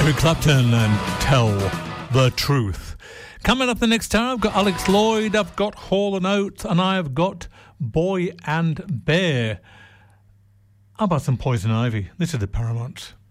Eric Clapton and Tell the Truth. Coming up the next hour, I've got Alex Lloyd, I've got Hall & Oates, and I've got Boy and Bear. How about some Poison Ivy? This is the Paramount.